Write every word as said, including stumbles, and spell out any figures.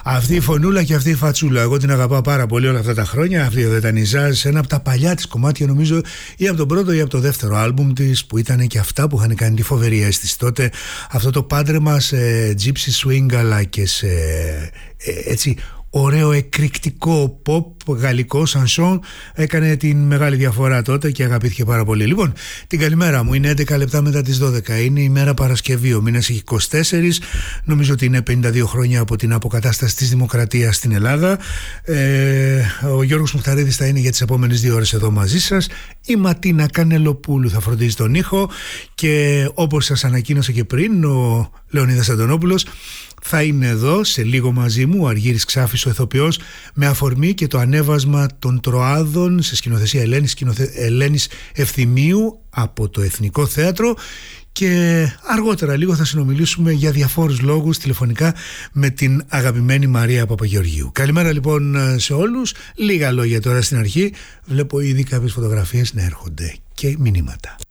Αυτή η φωνούλα και αυτή η φατσούλα, εγώ την αγαπάω πάρα πολύ όλα αυτά τα χρόνια. Αυτή ο Δετανιζάζ, ένα από τα παλιά της κομμάτια, νομίζω, ή από τον πρώτο ή από το δεύτερο άλμπουμ της, που ήταν και αυτά που είχαν κάνει τη φοβερή αίσθηση τότε. Αυτό το πάντρεμα σε gypsy swing, αλλά και σε ε, έτσι ωραίο εκρηκτικό pop γαλλικό σανσόν έκανε την μεγάλη διαφορά τότε και αγαπήθηκε πάρα πολύ. Λοιπόν, την καλημέρα μου, είναι έντεκα λεπτά μετά τις δώδεκα, είναι η μέρα Παρασκευή, ο μήνας έχει είκοσι τέσσερα, νομίζω ότι είναι πενήντα δύο χρόνια από την αποκατάσταση της δημοκρατίας στην Ελλάδα. ε, ο Γιώργος Μουχταρίδης θα είναι για τις επόμενες δύο ώρες εδώ μαζί σας. Η Ματίνα Κανελοπούλου θα φροντίζει τον ήχο και όπως σας ανακοίνωσα και πριν, ο Λεωνίδας Αντωνόπουλος θα είναι εδώ σε λίγο μαζί μου, ο Αργύρης Ξάφης ο ηθοποιός, με αφορμή και το ανέβασμα των Τροάδων σε σκηνοθεσία Ελένης, σκηνοθε... Ελένης Ευθυμίου από το Εθνικό Θέατρο, και αργότερα λίγο θα συνομιλήσουμε για διαφόρους λόγους τηλεφωνικά με την αγαπημένη Μαρία Παπαγεωργίου. Καλημέρα λοιπόν σε όλους. Λίγα λόγια τώρα στην αρχή. Βλέπω ήδη κάποιες φωτογραφίες να έρχονται και μηνύματα.